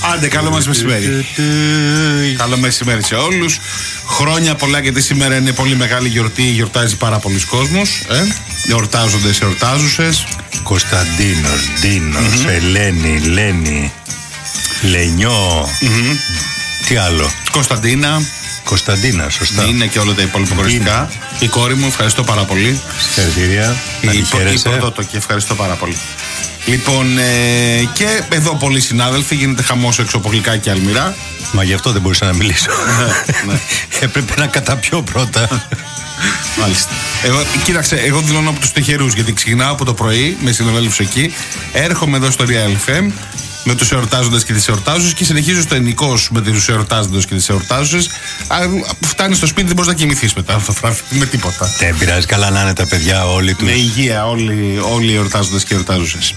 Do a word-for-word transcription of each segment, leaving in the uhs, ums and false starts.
Άντε, καλό μας μεσημέρι. Καλό μεσημέρι σε όλους. Χρόνια πολλά, γιατί σήμερα είναι πολύ μεγάλη γιορτή. Γιορτάζει πάρα πολλοί κόσμος. Ε? Εορτάζοντες, εορτάζουσες. Κωνσταντίνος, Ντίνος, mm-hmm. Ελένη, Λένη, Λενιό. Mm-hmm. Τι άλλο? Κωνσταντίνα. Κωνσταντίνα, σωστά. Είναι και όλα τα υπόλοιπα κοριστικά. Η κόρη μου, ευχαριστώ πάρα πολύ. Συγχαρητήρια. Η πρωτότοκη, ευχαριστώ πάρα πολύ. Λοιπόν, ε, και εδώ πολλοί συνάδελφοι, γίνεται χαμός έξω από Γλυκά και Αλμυρά. Μα γι' αυτό δεν μπορούσα να μιλήσω. Ναι, ναι. Έπρεπε να καταπιώ πρώτα. Μάλιστα. Εγώ, κοίταξε, εγώ δηλώνω από τους τυχερούς, γιατί ξεκινάω από το πρωί με συναδέλφους εκεί, έρχομαι εδώ στο Real εφ εμ με τους εορτάζοντες και τις εορτάζουσες και συνεχίζω στο Ενικός με τους εορτάζοντες και τις εορτάζουσες. Φτάνεις στο σπίτι, δεν μπορείς να κοιμηθείς μετά αυτό το βράδυ με τίποτα. Δεν πειράζει, καλά να είναι τα παιδιά όλοι τους. Με υγεία, όλοι, όλοι οι εορτάζοντες και εορτάζουσες.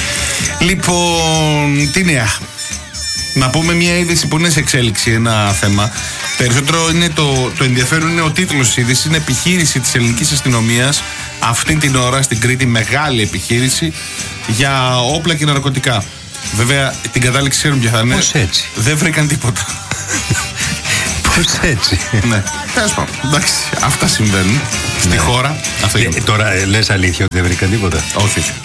Λοιπόν, τι νέα? Να πούμε μια είδηση που είναι σε εξέλιξη, ένα θέμα. Περισσότερο είναι το, το ενδιαφέρον είναι ο τίτλος της είδησης. Είναι επιχείρηση της ελληνικής αστυνομίας αυτή την ώρα στην Κρήτη, μεγάλη επιχείρηση για όπλα και ναρκωτικά. Βέβαια την κατάληξη ξέρουν ποια θα είναι. Πώς έτσι? Δεν βρήκαν τίποτα. Πώς έτσι? Ναι, τέλος πάντων. Εντάξει, αυτά συμβαίνουν στη ναι. χώρα. Αυτό ε, τώρα ε, λες αλήθεια ότι δεν βρήκαν τίποτα? Όχι, όχι.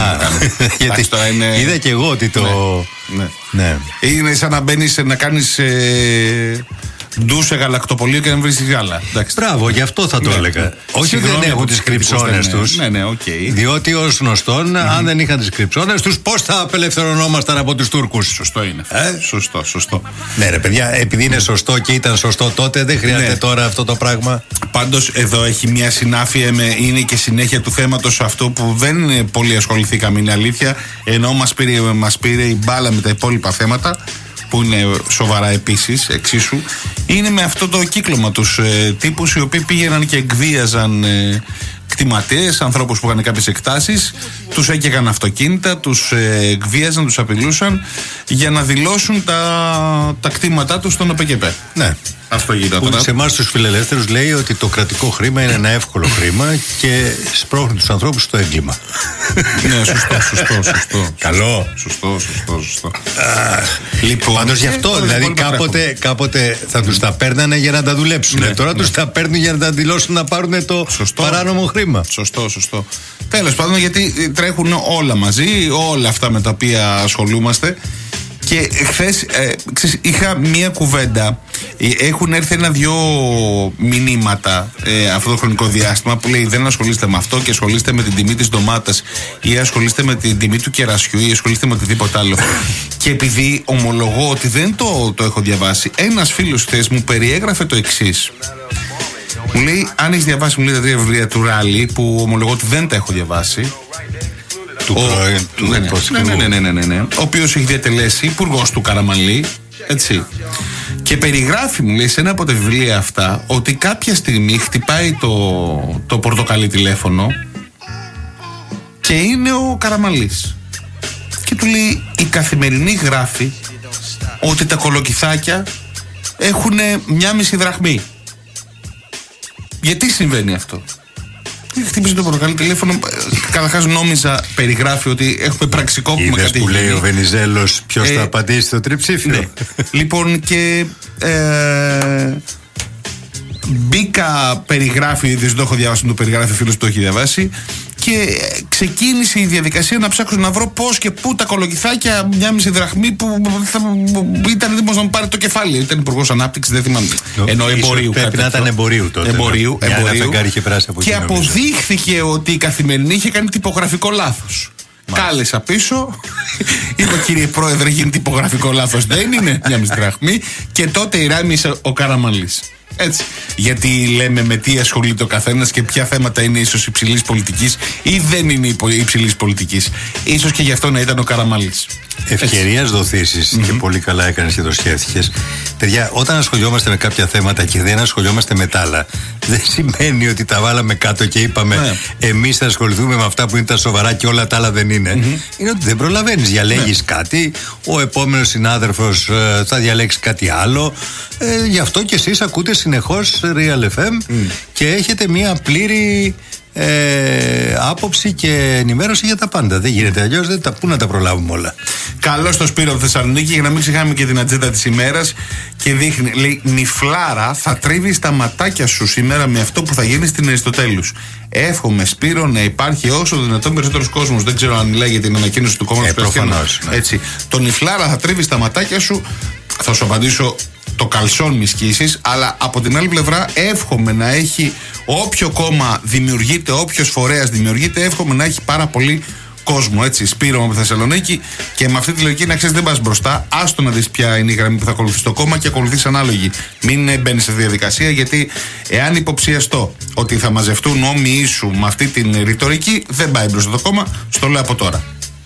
Γιατί τώρα είναι... είδα και εγώ ότι το... Ναι. Ναι. Ναι. Είναι σαν να μπαίνεις να κάνεις ε, ντου σε γαλακτοπολείο και να βρεις γάλα. Εντάξει. Μπράβο, γι' αυτό θα το ναι. έλεγα. Όχι ότι δεν έχουν τις κρυψώνες τους. Ναι, ναι, okay. Διότι ως γνωστόν, mm-hmm. αν δεν είχαν τις κρυψώνες τους, πώς θα απελευθερωνόμασταν από τους Τούρκους? Σωστό είναι. Ε? Σωστό, σωστό. Ναι, ρε παιδιά, επειδή είναι σωστό και ήταν σωστό τότε, δεν χρειάζεται ναι. τώρα αυτό το πράγμα. Πάντως, εδώ έχει μια συνάφεια με, είναι και συνέχεια του θέματος αυτό που δεν πολύ ασχοληθήκαμε, είναι αλήθεια. Ενώ μας πήρε, μας πήρε η μπάλα με τα υπόλοιπα θέματα, που είναι σοβαρά επίσης, εξίσου, είναι με αυτό το κύκλωμα τους ε, τύπους οι οποίοι πήγαιναν και εκβίαζαν ε, κτηματίες, ανθρώπους που είχαν κάποιες εκτάσεις, τους έκαιγαν αυτοκίνητα, τους ε, εκβίαζαν, τους απειλούσαν για να δηλώσουν τα, τα κτήματά τους στον ΟΠΕΚΕΠΕ. Ναι. Αυτό γινόταν. Που σε εμάς τους φιλελεύθερους λέει ότι το κρατικό χρήμα είναι ένα εύκολο χρήμα και σπρώχνει τους ανθρώπους στο έγκλημα. Ναι, σωστό, σωστό, σωστό. Καλό. Σωστό, σωστό, σωστό. Λοιπόν, πάντως γι' αυτό, δηλαδή κάποτε, κάποτε θα τους τα παίρνανε για να τα δουλέψουν. Ναι, τώρα ναι. τους τα παίρνουν για να τα δηλώσουν να πάρουν το σωστό. Παράνομο χρήμα. Σωστό, σωστό. Τέλος πάντων, γιατί τρέχουν όλα μαζί, όλα αυτά με τα οποία ασχολούμαστε. Και χθες ε, ξέρεις, είχα μία κουβέντα. Έχουν έρθει ένα-δυο μηνύματα ε, αυτό το χρονικό διάστημα που λέει δεν ασχολείστε με αυτό και ασχολείστε με την τιμή της ντομάτας ή ασχολείστε με την τιμή του κερασιού ή ασχολείστε με οτιδήποτε άλλο. Και επειδή ομολογώ ότι δεν το, το έχω διαβάσει, ένας φίλος χθες μου περιέγραφε το εξής. Μου λέει, αν έχεις διαβάσει, μου λέει τα τρία βιβλία του Ράλι, που ομολογώ ότι δεν τα έχω διαβάσει. Του ο, πρώην, του ναι, ναι, ναι, ναι, ναι, ναι, ναι. Ο οποίος έχει διατελέσει υπουργός του Καραμανλή, έτσι. Και περιγράφει, μου λέει, σε ένα από τα βιβλία αυτά, ότι κάποια στιγμή χτυπάει το, το πορτοκαλί τηλέφωνο και είναι ο Καραμανλής. Και του λέει, η Καθημερινή γράφει ότι τα κολοκυθάκια έχουν μια μισή δραχμή. Γιατί συμβαίνει αυτό? Χτύπησε το πορτοκαλί τηλέφωνο. Καταρχάς νόμιζα, περιγράφει ότι έχουμε πραξικόπημα κάτι. Είδες που λέει ο Βενιζέλος ποιος ε, θα απαντήσει το τριψήφιο. Ναι. Λοιπόν, και ε, μπήκα, περιγράφει, δεν το έχω διαβάσει, το περιγράφει, φίλος που το έχει διαβάσει, και ξεκίνησε η διαδικασία να ψάξω να βρω πώς και πού τα κολοκυθάκια μια μισή δραχμή που θα, ήταν έτοιμος να μου πάρει το κεφάλι. Ήταν υπουργός ανάπτυξης, δεν θυμάμαι. Ενώ εμπορίου. Πρέπει να ήταν εμπορίου τότε. Εμπορίου, εμπορίου. Είχε περάσει από και αποδείχθηκε ότι η Καθημερινή είχε κάνει τυπογραφικό λάθος. Μάλιστα. Κάλεσα πίσω. Είπα, κύριε Πρόεδρε, γίνει τυπογραφικό λάθος. Δεν είναι μια μισή δραχμή. Και τότε ηράμισε ο Καραμανλής. Έτσι. Γιατί λέμε με τι ασχολείται ο καθένας και ποια θέματα είναι ίσως υψηλής πολιτικής ή δεν είναι υψηλής πολιτικής. Ίσως και γι' αυτό να ήταν ο Καραμανλής. Ευκαιρίας δοθήσεις mm-hmm. και πολύ καλά έκανες και το σκέφτηκες. Παιδιά, όταν ασχολιόμαστε με κάποια θέματα και δεν ασχολιόμαστε με τα άλλα, δεν σημαίνει ότι τα βάλαμε κάτω και είπαμε ναι. εμείς θα ασχοληθούμε με αυτά που είναι τα σοβαρά και όλα τα άλλα δεν είναι. Mm-hmm. Είναι ότι δεν προλαβαίνεις. Διαλέγεις ναι. κάτι, ο επόμενος συνάδελφος ε, θα διαλέξει κάτι άλλο. Ε, γι' αυτό και εσείς ακούτε συνεχώς Real εφ εμ mm. και έχετε μια πλήρη ε, άποψη και ενημέρωση για τα πάντα. Δεν γίνεται αλλιώς, δεν τα, πού να τα προλάβουμε όλα. Καλώς το Σπύρο Θεσσαλονίκη, για να μην ξεχάμε και την ατζέντα της ημέρας. Και δείχνει, λέει, νυφλάρα, θα τρίβεις τα ματάκια σου σήμερα με αυτό που θα γίνει στην Αριστοτέλους. Εύχομαι, Σπύρο, να υπάρχει όσο δυνατόν περισσότερος κόσμος. Δεν ξέρω αν μιλάει για την ανακοίνωση του κόμματος ε, προφανώς, ναι. Έτσι. Το νυφλάρα, θα τρίβεις τα ματάκια σου. Θα σου απαντήσω, το καλσόν μη σκίσεις, αλλά από την άλλη πλευρά εύχομαι να έχει, όποιο κόμμα δημιουργείται, όποιος φορέας δημιουργείται, εύχομαι να έχει πάρα πολύ κόσμο, έτσι. Σπύρο από Θεσσαλονίκη, και με αυτή τη λογική να ξέρεις, δεν πας μπροστά. Άστο να δεις ποια είναι η γραμμή που θα ακολουθήσει το κόμμα και ακολουθείς ανάλογη. Μην μπαίνεις σε διαδικασία, γιατί εάν υποψιαστώ ότι θα μαζευτούν όμοιοι σου με αυτή την ρητορική, δεν πάει μπροστά το κόμμα. Στο λέω από τώρα.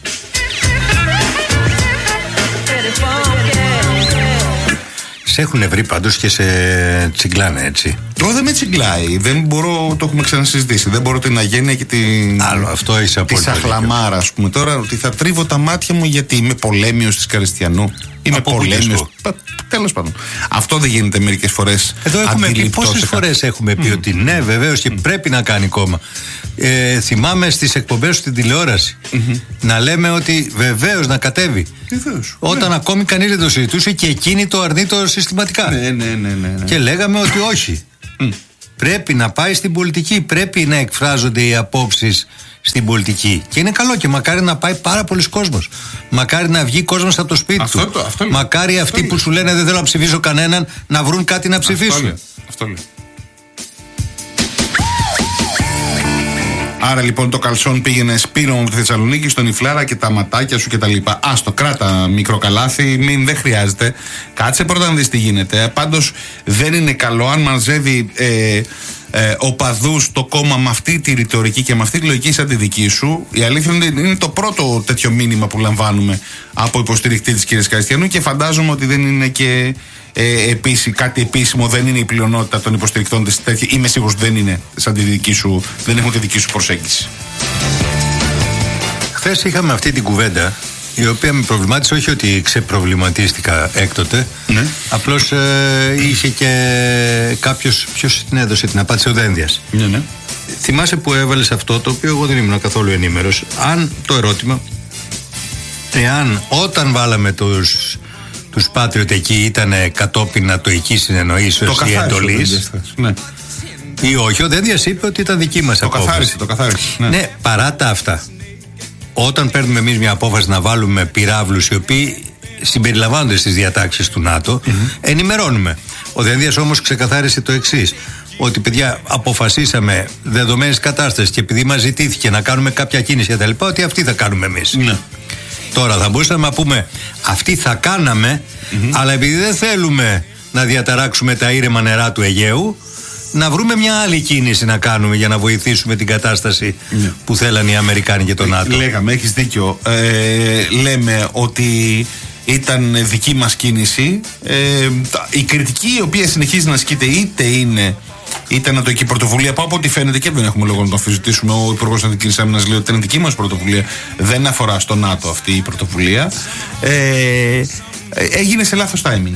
Σε έχουν βρει πάντως και σε τσιγκλάνε, έτσι. Τώρα δεν με τσιγκλάει. Δεν μπορώ, το έχουμε ξανασυζητήσει. Δεν μπορώ την αγένεια και την. Άλλο, αυτό είσαι τη σαχλαμάρα, ας πούμε. Τώρα ότι θα τρίβω τα μάτια μου γιατί είμαι πολέμιος της Καριστιανού. Είμαι πολέμιος. Τέλος πάντων. Αυτό δεν γίνεται μερικές φορές. Εδώ έχουμε πει, πόσες φορές έχουμε πει mm. ότι ναι, βεβαίως, και mm. πρέπει να κάνει κόμμα. Ε, θυμάμαι στις εκπομπές στην τηλεόραση mm-hmm. να λέμε ότι βεβαίως να κατέβει. Βεβαίως. Όταν ναι. ακόμη κανείς δεν το συζητούσε και εκείνη το αρνείτο συστηματικά. Ναι, ναι, ναι, ναι, ναι. Και λέγαμε ότι όχι. Mm. Πρέπει να πάει στην πολιτική. Πρέπει να εκφράζονται οι απόψεις στην πολιτική. Και είναι καλό, και μακάρι να πάει πάρα πολλοί κόσμος. Μακάρι να βγει κόσμος από το σπίτι αυτό του. Το, αυτό μακάρι αυτό αυτοί αυτό που σου λένε δεν θέλω να ψηφίσω κανέναν να βρουν κάτι να ψηφίσουν. Αυτό λέω. Αυτό λέω. Άρα λοιπόν το καλσόν πήγαινε, Σπύρο από τη Θεσσαλονίκη, στον νυφλάρα και τα ματάκια σου και τα λοιπά. Άστο, κράτα μικρό καλάθι, μην, δεν χρειάζεται. Κάτσε πρώτα να δεις τι γίνεται. Πάντως δεν είναι καλό αν μαζεύει ε, ε, οπαδούς το κόμμα με αυτή τη ρητορική και με αυτή τη λογική σαν τη δική σου. Η αλήθεια είναι, είναι το πρώτο τέτοιο μήνυμα που λαμβάνουμε από υποστηρικτή της κυρίας Καριστιανού, και φαντάζομαι ότι δεν είναι και ε, επίση, κάτι επίσημο, δεν είναι η πλειονότητα των υποστηρικτών της τέτοια. Είμαι σίγουρος ότι δεν είναι σαν τη δική σου, δεν έχουν τη δική σου προσέγγιση. Χθες είχαμε αυτή την κουβέντα, η οποία με προβλημάτισε, όχι ότι ξεπροβληματίστηκα έκτοτε. Ναι. Απλώς ε, είχε και κάποιος, ποιος την έδωσε, την απάντησε ο Δένδιας. Ναι, ναι. Θυμάσαι που έβαλες αυτό, το οποίο εγώ δεν ήμουν καθόλου ενήμερος. Αν το ερώτημα, εάν όταν βάλαμε τους, τους Patriot εκεί ήταν κατόπιν ατοικής συνεννοήσεως ή εντολής, ναι, ή όχι, ο Δένδιας είπε ότι ήταν δική μας το απόφαση. Καθάρισε, το καθάρισε. Ναι. Ναι, παρά τα αυτά, όταν παίρνουμε εμείς μια απόφαση να βάλουμε πυράβλους οι οποίοι συμπεριλαμβάνονται στις διατάξεις του ΝΑΤΟ, mm-hmm. ενημερώνουμε. Ο Δένδιας όμως ξεκαθάρισε το εξής, ότι παιδιά αποφασίσαμε δεδομένης κατάστασης και επειδή μας ζητήθηκε να κάνουμε κάποια κίνηση κτλ., ότι αυτή θα κάνουμε εμείς. Mm-hmm. Τώρα θα μπορούσαμε να πούμε αυτή θα κάναμε, mm-hmm. αλλά επειδή δεν θέλουμε να διαταράξουμε τα ήρεμα νερά του Αιγαίου, να βρούμε μια άλλη κίνηση να κάνουμε για να βοηθήσουμε την κατάσταση ναι. που θέλανε οι Αμερικάνοι και το ΝΑΤΟ. Λέγαμε, έχεις δίκιο. Ε, λέμε ότι ήταν δική μας κίνηση. Ε, η κριτική η οποία συνεχίζει να ασκείται, είτε είναι είτε νατοική πρωτοβουλία, που από ό,τι φαίνεται, και δεν έχουμε λόγο να το αμφισβητήσουμε, ο Υπουργός Εθνικής Άμυνας λέει ότι ήταν δική μας πρωτοβουλία, δεν αφορά στο ΝΑΤΟ αυτή η πρωτοβουλία. Ε, έγινε σε λάθος timing.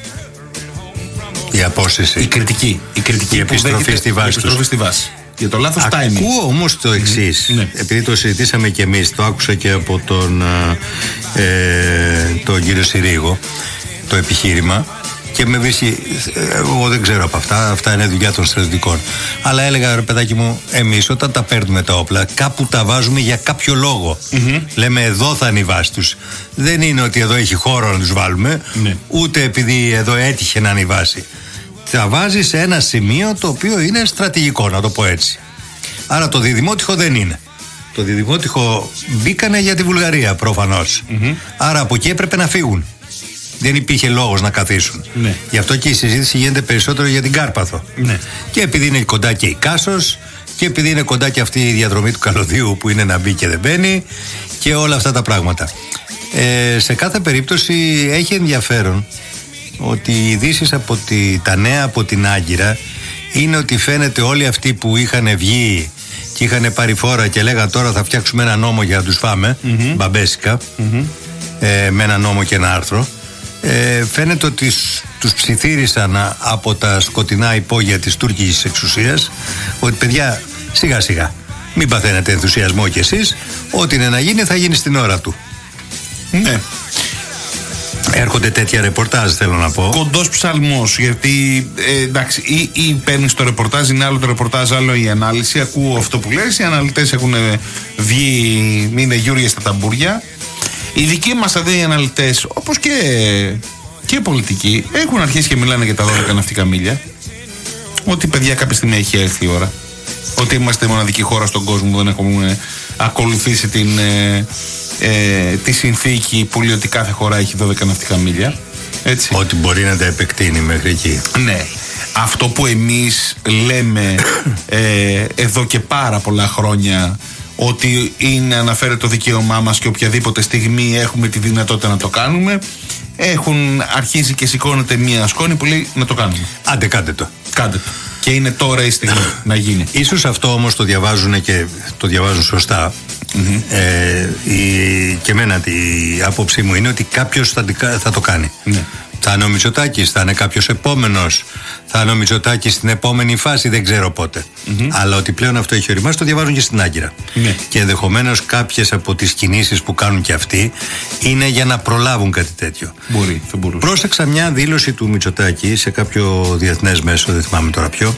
Η απόσταση. Η κριτική. Η, κριτική η επιστροφή στη βάση. Η επιστροφή στη βάση. Για το λάθος timing. Ακούω όμως το εξής. Mm. Ναι. Επειδή το συζητήσαμε και εμείς, το άκουσα και από τον, ε, τον κύριο Συρίγο, το επιχείρημα, και με βρίσκει. Εγώ δεν ξέρω από αυτά. Αυτά είναι δουλειά των στρατιωτικών. Αλλά έλεγα, ρε παιδάκι μου, εμείς όταν τα παίρνουμε τα όπλα, κάπου τα βάζουμε για κάποιο λόγο. Mm-hmm. Λέμε εδώ θα είναι η βάση τους. Δεν είναι ότι εδώ έχει χώρο να τους βάλουμε, mm. ούτε επειδή εδώ έτυχε να είναι η βάση. Τα βάζει σε ένα σημείο το οποίο είναι στρατηγικό, να το πω έτσι. Άρα το διδημότυχο δεν είναι. Το διδημότυχο μπήκανε για τη Βουλγαρία προφανώς. Mm-hmm. Άρα από εκεί έπρεπε να φύγουν. Δεν υπήρχε λόγος να καθίσουν. Ναι. Γι' αυτό και η συζήτηση γίνεται περισσότερο για την Κάρπαθο. Ναι. Και επειδή είναι κοντά και η Κάσος, και επειδή είναι κοντά και αυτή η διαδρομή του καλωδίου που είναι να μπει και δεν μπαίνει, και όλα αυτά τα πράγματα. Ε, σε κάθε περίπτωση έχει ενδιαφέρον ότι οι ειδήσεις από τη, τα νέα από την Άγκυρα είναι ότι φαίνεται όλοι αυτοί που είχαν βγει και είχαν πάρει φόρα και λέγαν τώρα θα φτιάξουμε ένα νόμο για να τους φάμε, mm-hmm. μπαμπέσικα, mm-hmm. ε, με ένα νόμο και ένα άρθρο. Ε, φαίνεται ότι τους ψιθύρισαν από τα σκοτεινά υπόγεια της τουρκικής εξουσίας ότι παιδιά σιγά σιγά Μην παθαίνετε ενθουσιασμό κι εσείς. Ό,τι είναι να γίνει θα γίνει στην ώρα του. Ναι. Έρχονται τέτοια ρεπορτάζ, θέλω να πω. Κοντός ψαλμός, γιατί ε, εντάξει, ή, ή παίρνεις το ρεπορτάζ, είναι άλλο το ρεπορτάζ, άλλο η ανάλυση. Ακούω αυτό που λες, οι αναλυτές έχουν βγει, είναι γιούργια στα ταμπούρια. Οι δικοί μας εδώ οι αναλυτές, όπως και, και οι πολιτικοί, έχουν αρχίσει και μιλάνε για τα δώδεκα ναυτικά μίλια. Ότι παιδιά κάποια στιγμή έχει έρθει η ώρα. Ότι είμαστε η μοναδική χώρα στον κόσμο που δεν έχουμε ακολουθήσει την, ε, ε, τη συνθήκη που λέει ότι κάθε χώρα έχει δώδεκα ναυτικά μίλια. Έτσι. Ότι μπορεί να τα επεκτείνει μέχρι εκεί. Ναι. Αυτό που εμείς λέμε ε, εδώ και πάρα πολλά χρόνια, ότι είναι αναφέρεται το δικαίωμά μας και οποιαδήποτε στιγμή έχουμε τη δυνατότητα να το κάνουμε, έχουν αρχίσει και σηκώνεται μία σκόνη που λέει να το κάνουμε. Άντε, κάντε το. Κάντε το. Και είναι τώρα η στιγμή να γίνει. Ίσως αυτό όμως το διαβάζουν και το διαβάζουν σωστά. Mm-hmm. Ε, η, και εμένα η άποψή μου είναι ότι κάποιος θα, θα το κάνει. Ναι. Θα είναι ο Μητσοτάκης, θα είναι κάποιος επόμενος, θα είναι ο Μητσοτάκης στην επόμενη φάση, δεν ξέρω πότε. Mm-hmm. Αλλά ότι πλέον αυτό έχει οριμάσει, το διαβάζουν και στην Άγκυρα. Ναι. Και ενδεχομένως κάποιες από τις κινήσεις που κάνουν και αυτοί είναι για να προλάβουν κάτι τέτοιο. Μπορεί, θα μπορούσε. Πρόσεξα μια δήλωση του Μητσοτάκη σε κάποιο διεθνές μέσο, δεν θυμάμαι τώρα ποιο,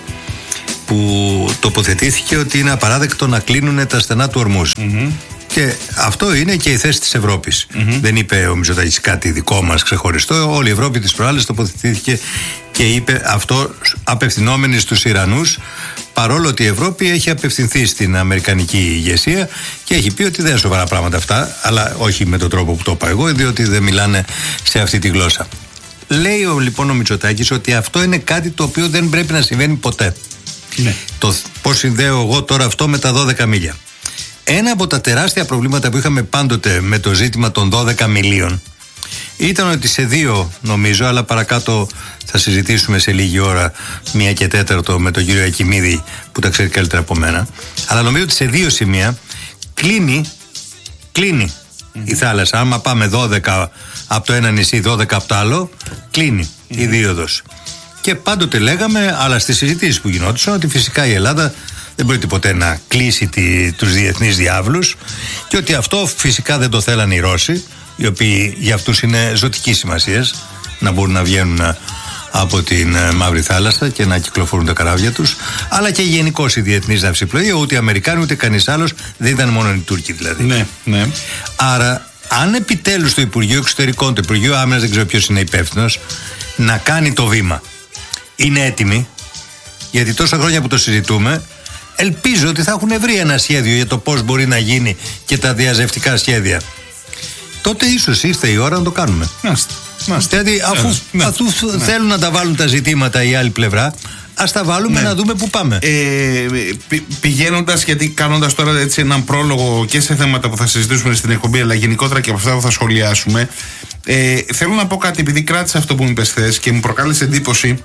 που τοποθετήθηκε ότι είναι απαράδεκτο να κλείνουν τα στενά του ορμούς. Mm-hmm. Και αυτό είναι και η θέση της Ευρώπης. Mm-hmm. Δεν είπε ο Μητσοτάκης κάτι δικό μας ξεχωριστό. Όλη η Ευρώπη τις προάλλες τοποθετήθηκε και είπε αυτό απευθυνόμενη στους Ιρανούς, παρόλο ότι η Ευρώπη έχει απευθυνθεί στην αμερικανική ηγεσία και έχει πει ότι δεν είναι σοβαρά πράγματα αυτά, αλλά όχι με τον τρόπο που το είπα εγώ, διότι δεν μιλάνε σε αυτή τη γλώσσα. Λέει ο, λοιπόν ο Μητσοτάκης ότι αυτό είναι κάτι το οποίο δεν πρέπει να συμβαίνει ποτέ. Ναι. Το πώς συνδέω εγώ τώρα αυτό με τα δώδεκα μίλια. Ένα από τα τεράστια προβλήματα που είχαμε πάντοτε με το ζήτημα των δώδεκα μιλίων ήταν ότι σε δύο, νομίζω, αλλά παρακάτω θα συζητήσουμε σε λίγη ώρα, μία και τέταρτο, με τον κύριο Ακιμίδη που τα ξέρει καλύτερα από μένα, αλλά νομίζω ότι σε δύο σημεία κλείνει, κλείνει mm-hmm. η θάλασσα. Άμα πάμε δώδεκα από το ένα νησί, δώδεκα από το άλλο, κλείνει mm-hmm. η δίωδος. Και πάντοτε λέγαμε, αλλά στις συζητήσεις που γινόντουσαν, ότι φυσικά η Ελλάδα δεν μπορεί ποτέ να κλείσει τη, τους διεθνείς διάβλους και ότι αυτό φυσικά δεν το θέλανε οι Ρώσοι, οι οποίοι για αυτούς είναι ζωτικής σημασίας να μπορούν να βγαίνουν από την Μαύρη Θάλασσα και να κυκλοφορούν τα καράβια τους, αλλά και γενικώς η διεθνής ναυσιπλοεία, ούτε οι Αμερικάνοι ούτε κανείς άλλος, δεν ήταν μόνο οι Τούρκοι δηλαδή. Ναι, ναι. Άρα, αν επιτέλους το Υπουργείο Εξωτερικών, το Υπουργείο Άμυνας, δεν ξέρω ποιος είναι υπεύθυνος, να κάνει το βήμα, είναι έτοιμοι, γιατί τόσα χρόνια που το συζητούμε, ελπίζω ότι θα έχουν βρει ένα σχέδιο για το πώς μπορεί να γίνει και τα διαζευτικά σχέδια. Τότε ίσως ήρθε η ώρα να το κάνουμε. Μάλιστα. Δηλαδή, αφού, ναι. αφού ναι. θέλουν να τα βάλουν τα ζητήματα η άλλη πλευρά, ας τα βάλουμε ναι. να δούμε πού πάμε. Ε, πη, πηγαίνοντας, γιατί κάνοντας τώρα έτσι έναν πρόλογο και σε θέματα που θα συζητήσουμε στην εκπομπή, αλλά γενικότερα και από αυτά που θα σχολιάσουμε, ε, θέλω να πω κάτι, επειδή κράτησα αυτό που μου είπες χθες και μου προκάλεσε εντύπωση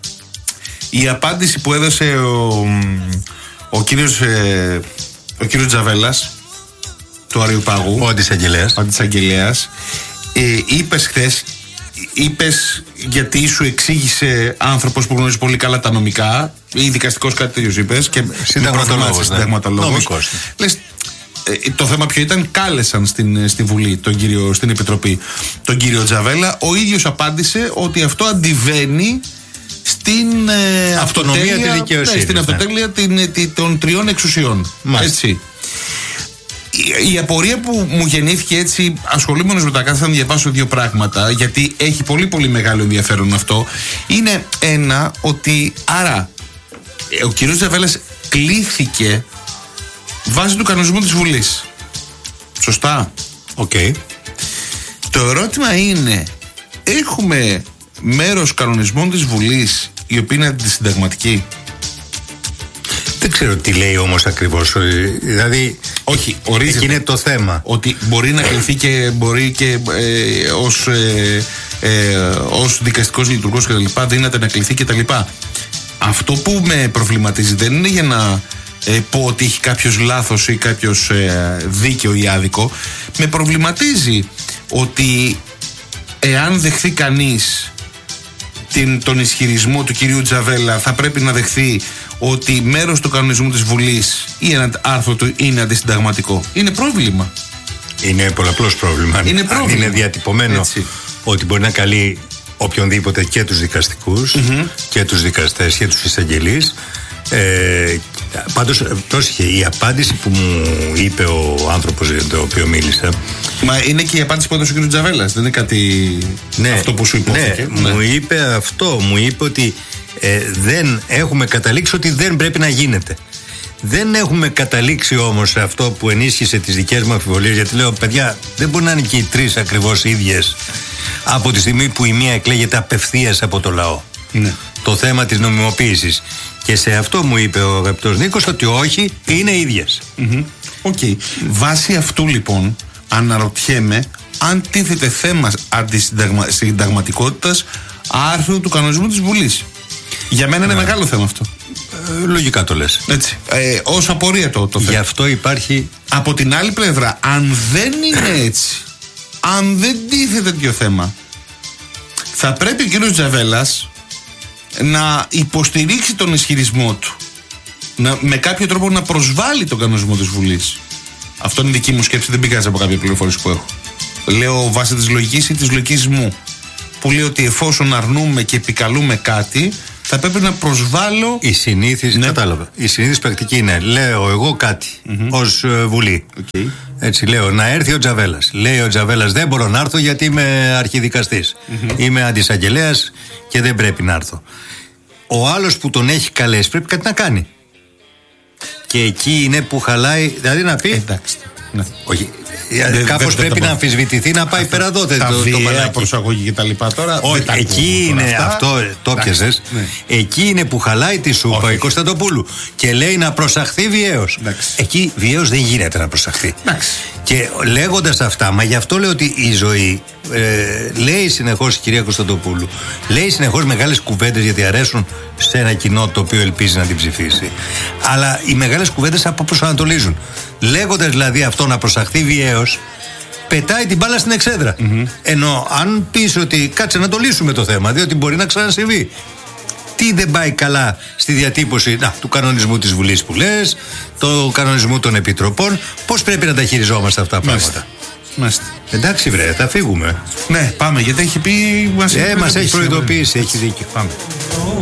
η απάντηση που έδωσε ο, ο κύριος, ε, ο κύριος Τζαβέλας του Αριουπάγου, ο αντισαγγελέας, ο αντισαγγελέας ε, είπες χθες, είπες γιατί σου εξήγησε άνθρωπος που γνωρίζει πολύ καλά τα νομικά ή δικαστικός, κάτι τέτοιο είπες, και συνταγματολόγος, ναι. Νομικός. Λες, ε, το θέμα ποιο ήταν, κάλεσαν στην, στη Βουλή τον κύριο, στην Επιτροπή τον κύριο Τζαβέλα, ο ίδιος απάντησε ότι αυτό αντιβαίνει στην ε, αυτονομία τη δικαιοσύνη. Ναι, στην αυτοτέλεια ναι. των τριών εξουσιών. Έτσι. Η, η απορία που μου γεννήθηκε έτσι, ασχολούμενος με τα κάθε, θα διαβάσω δύο πράγματα, γιατί έχει πολύ πολύ μεγάλο ενδιαφέρον αυτό. Είναι ένα, ότι άρα ο κύριος Τζαβέλας κλήθηκε βάσει του κανονισμού της Βουλής. Σωστά. Οκ. Okay. Το ερώτημα είναι, έχουμε μέρος κανονισμών της Βουλής η οποία είναι αντισυνταγματική? Δεν ξέρω τι λέει όμως ακριβώς. Δηλαδή, όχι, ορίζεται. Εκεί είναι το θέμα. Ότι μπορεί να κληθεί και μπορεί και ε, ως, ε, ε, ως δικαστικός λειτουργός και τα λοιπά, δύναται να κληθεί και τα λοιπά. Αυτό που με προβληματίζει δεν είναι για να ε, πω ότι έχει κάποιος λάθος ή κάποιος ε, δίκαιο ή άδικο. Με προβληματίζει ότι εάν δεχθεί κανείς την, τον ισχυρισμό του κυρίου Τζαβέλα, θα πρέπει να δεχθεί ότι μέρος του κανονισμού της Βουλής ή ένα άρθρο του είναι αντισυνταγματικό. Είναι πρόβλημα. Είναι πολλαπλώς πρόβλημα. Είναι πρόβλημα. Αν είναι διατυπωμένο έτσι, ότι μπορεί να καλεί οποιονδήποτε και τους δικαστικούς mm-hmm. και τους δικαστές και τους εισαγγελείς. Ε, πάντως πρόσεχε, η απάντηση που μου είπε ο άνθρωπος για τον οποίο μίλησα. Μα είναι και η απάντηση που έδωσε ο κ. Τζαβέλας. Δεν είναι κάτι ναι, αυτό που σου υπόθηκε. Ναι, ναι, μου είπε αυτό. Μου είπε ότι ε, δεν έχουμε καταλήξει ότι δεν πρέπει να γίνεται. Δεν έχουμε καταλήξει όμως σε αυτό που ενίσχυσε τις δικές μου αμφιβολίες. Γιατί λέω, παιδιά, δεν μπορεί να είναι και οι τρεις ακριβώς ίδιες από τη στιγμή που η μία εκλέγεται απευθείας από το λαό. Ναι. Το θέμα της νομιμοποίησης. Και σε αυτό μου είπε ο αγαπητός Νίκος ότι όχι, είναι ίδιες. Mm-hmm. Okay. Βάσει αυτού λοιπόν αναρωτιέμαι αν τίθεται θέμα αντισυνταγματικότητας άρθρου του κανονισμού της Βουλής. Για μένα είναι yeah. μεγάλο θέμα αυτό. Ε, λογικά το λες. Έτσι. Ε, ως απορία το, το θέμα. Γι' αυτό υπάρχει. Από την άλλη πλευρά, αν δεν είναι έτσι, αν δεν τίθεται τέτοιο θέμα, θα πρέπει ο κύριος Τζαβέλας να υποστηρίξει τον ισχυρισμό του, να, με κάποιο τρόπο να προσβάλλει τον κανονισμό της Βουλής. Αυτό είναι δική μου σκέψη, δεν πηγάζει από κάποια πληροφόρηση που έχω. Λέω βάσει της λογικής ή της λογικής μου, που λέει ότι εφόσον αρνούμε και επικαλούμε κάτι, θα πρέπει να προσβάλλω. Η συνήθις, ναι. Κατάλαβα. Η συνήθις πρακτική είναι, λέω εγώ κάτι mm-hmm. ως uh, Βουλή. Okay. Έτσι λέω, να έρθει ο Τζαβέλας. Λέει ο Τζαβέλας, δεν μπορώ να έρθω γιατί είμαι αρχιδικαστής. Mm-hmm. Είμαι αντισαγγελέας και δεν πρέπει να έρθω. Ο άλλος που τον έχει καλέσει πρέπει κάτι να κάνει. Και εκεί είναι που χαλάει, δηλαδή να πει. Εντάξει. Ναι. Όχι. Κάπως πρέπει να αμφισβητηθεί, να πάει πέρα εδώ. Τα το, βία, προσαγωγή και τα λοιπά τώρα. Όχι, εκεί είναι αυτά. Αυτό, το πιασες. Ναι. Εκεί είναι που χαλάει τη σούπα η Κωνσταντοπούλου και λέει να προσαχθεί βιαίως. Εκεί βιαίως δεν γίνεται να προσαχθεί. Εντάξει. Και λέγοντας αυτά, μα γι' αυτό λέω ότι η ζωή ε, λέει συνεχώς η κυρία Κωνσταντοπούλου, λέει συνεχώς μεγάλες κουβέντες γιατί αρέσουν σε ένα κοινό το οποίο ελπίζει να την ψηφίσει. Αλλά οι μεγάλες κουβέντες αποπροσανατολίζουν. Λέγοντας δηλαδή αυτό να προσαχθεί βιαίως, πετάει την μπάλα στην εξέδρα. Mm-hmm. Ενώ αν πεις ότι κάτσε να το λύσουμε το θέμα, διότι μπορεί να ξανασυμβεί. Τι δεν πάει καλά στη διατύπωση να, του κανονισμού της Βουλής που λες, του κανονισμού των επιτροπών, πώς πρέπει να τα χειριζόμαστε αυτά τα πράγματα. Μάλιστα. Εντάξει βρε, θα φύγουμε. Ναι, πάμε, γιατί έχει πει. Μας, ε, μας έχει προειδοποιήσει, έχει δίκιο. Πάμε.